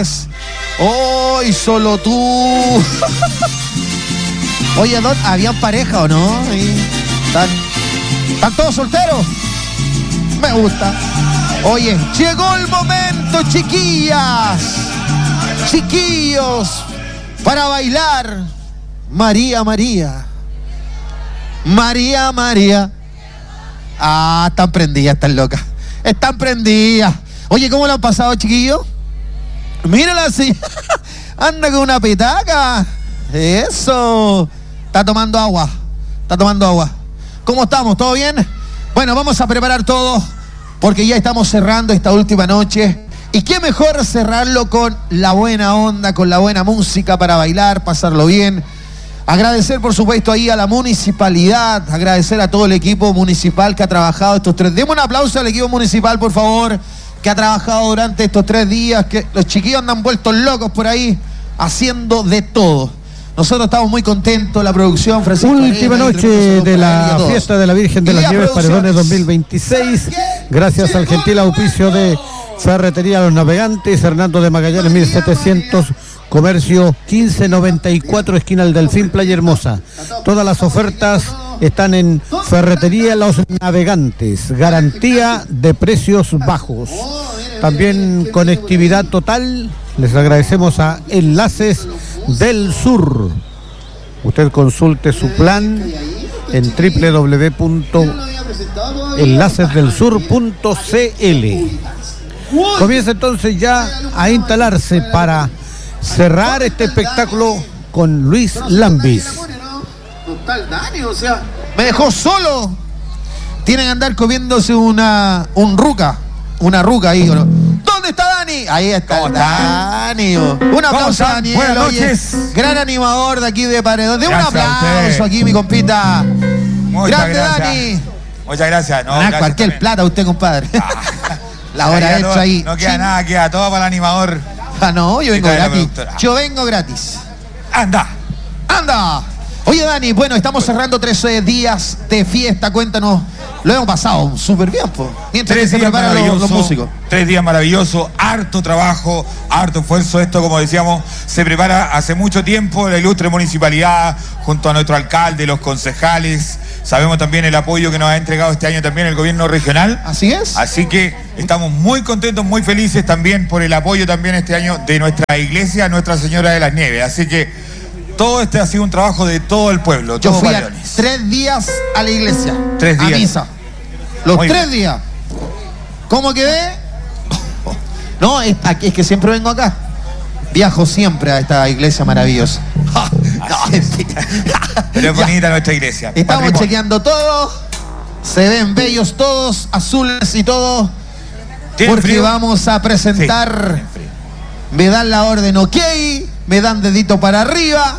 López. Hoy solo tú. Oye, Don, ¿habían pareja o no? ¿Están todos solteros? Me gusta. Oye, llegó el momento, chiquillas, chiquillos, para bailar. María, María. María, María. Ah, están prendidas, están locas. Están prendidas. Oye, ¿cómo lo han pasado, chiquillos? Mírala así. Anda con una petaca. Eso. Está tomando agua. Está tomando agua. ¿Cómo estamos? ¿Todo bien? Bueno, vamos a preparar todo porque ya estamos cerrando esta última noche. Y qué mejor cerrarlo con la buena onda, con la buena música para bailar, pasarlo bien. Agradecer, por supuesto, ahí a la municipalidad, agradecer a todo el equipo municipal que ha trabajado estos 3 días. Demos un aplauso al equipo municipal, por favor, que ha trabajado durante estos 3 días, que los chiquillos andan vueltos locos por ahí, haciendo de todo. Nosotros estamos muy contentos, la producción, Francisco. Última noche de la fiesta de la Virgen de las Nieves Paredones 2026, gracias al gentil auspicio de Ferretería Los Navegantes, Hernando de Magallanes 1700, Comercio 1594, esquina El Delfín, Playa Hermosa. Todas las ofertas están en Ferretería Los Navegantes, garantía de precios bajos. También conectividad total, les agradecemos a Enlaces del Sur. Usted consulte su plan en www.enlacesdelsur.cl. Comienza entonces ya a instalarse para cerrar este espectáculo con Luis Lambis. Total, Dani, o sea, me dejó solo. Tienen que andar comiéndose una ruca ahí, ¿no? ¿Dónde está Dani? Ahí está Dani. Un aplauso a Daniel. Buenas noches. Oye, gran animador de aquí de Paredón. De un aplauso aquí, mi compita. Grande Dani. Muchas gracias. No, gracias cualquier también. Plata usted, compadre. La hora hecha ahí. No queda nada, queda todo para el animador. Ah, no, yo vengo gratis. Yo vengo gratis. Anda. Oye, Dani, bueno, estamos cerrando 13 días de fiesta. Cuéntanos, lo hemos pasado súper bien, po. Mientras 3 se días preparan los músicos. 3 días maravillosos, harto trabajo, harto esfuerzo. Esto, como decíamos, se prepara hace mucho tiempo. La ilustre municipalidad, junto a nuestro alcalde, los concejales. Sabemos también el apoyo que nos ha entregado este año también el gobierno regional. Así es. Así que estamos muy contentos, muy felices también por el apoyo también este año de nuestra iglesia, Nuestra Señora de las Nieves. Así que todo este ha sido un trabajo de todo el pueblo. Yo fui 3 días a la iglesia. 3 días. A misa. Los 3 días. ¿Cómo quedé? No, es que siempre vengo acá. Viajo siempre a esta iglesia maravillosa. Pero es bonita nuestra iglesia. Estamos chequeando todo. Se ven bellos todos, azules y todo. Porque frío? Vamos a presentar. Sí, me dan la orden ok, me dan dedito para arriba.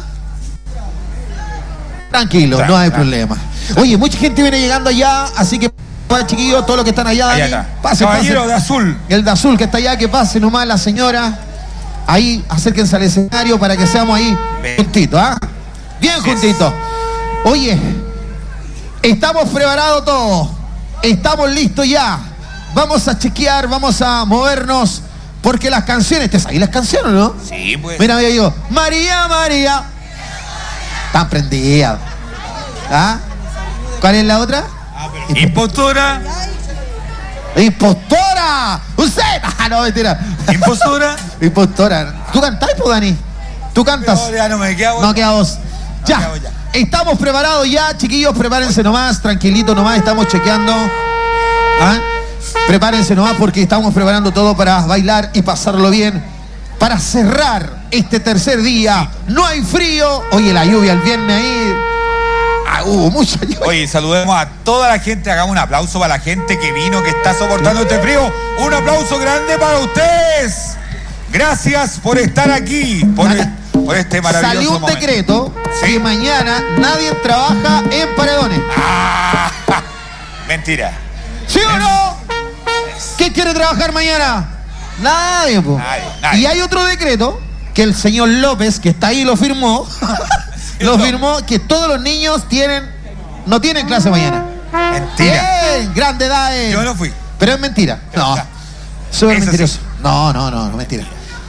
Tranquilo, no hay problema. Oye, mucha gente viene llegando allá, así que chiquillos, todos los que están allá, Dani, pase, caballero de azul. El de azul que está allá, que pase nomás la señora. Ahí, acérquense al escenario para que seamos ahí juntitos, ¿ah? Bien juntitos. Oye, estamos preparados todos. Estamos listos ya. Vamos a chequear, vamos a movernos. Porque las canciones, ¿te sabes las canciones, no? Sí, pues. Mira, yo digo, María, María. Están prendidas. ¿Ah? ¿Cuál es la otra? Impostora. ¡Impostora! ¡Usted! ¡Ah, no, mentira! ¿Impostora? Impostora. ¿Tú cantás, pues, Dani? ¿Tú cantas? No, ya no me queda voz. No queda voz. Ya. Estamos preparados ya, chiquillos. Prepárense nomás, tranquilito nomás. Estamos chequeando. ¿Ah? Prepárense nomás porque estamos preparando todo para bailar y pasarlo bien. Para cerrar este tercer día. No hay frío. Oye, la lluvia el viernes ahí. Hubo mucha lluvia. Oye, saludemos a toda la gente. Hagamos un aplauso para la gente que vino, que está soportando este frío. Un aplauso grande para ustedes. Gracias por estar aquí. Por este maravilloso Salió un momento. decreto que mañana nadie trabaja en Paredones. Mentira. ¿Sí o no? ¿Quién quiere trabajar mañana? Nadie, po. Nadie. Y hay otro decreto que el señor López, que está ahí, lo firmó. Lo firmó, que todos los niños no tienen clase mañana. Mentira. Bien, grande edad. Yo no fui. Pero es mentira. No. Súper mentiroso. Sí. No, mentira.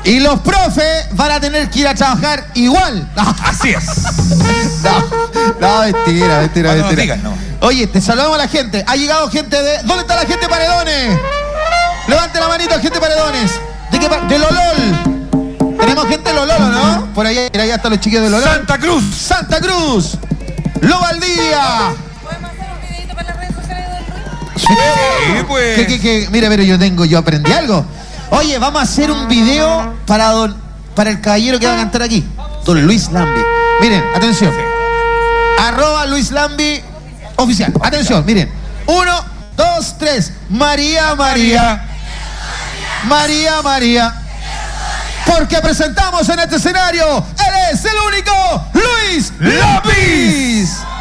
Y los profes van a tener que ir a trabajar igual. Así es. No, mentira. No digan, no. Oye, te saludamos a la gente. Ha llegado gente de... ¿Dónde está la gente de Paredones? Levante la manito, gente de Paredones. ¿De qué de Lolol? Tenemos gente de Lolol, ¿no? Por ahí están los chiquillos de Lolol. Santa Cruz. Lo Valdivia. ¿Podemos hacer un videito para las redes sociales de Don Luis? Sí, pues. Mira, pero yo aprendí algo. Oye, vamos a hacer un video para el caballero que va a cantar aquí. Don Luis Lambi. Miren, atención. @LuisLambi oficial. Atención, miren. 1, 2, 3. María. Porque presentamos en este escenario, él es el único Luis Lambi.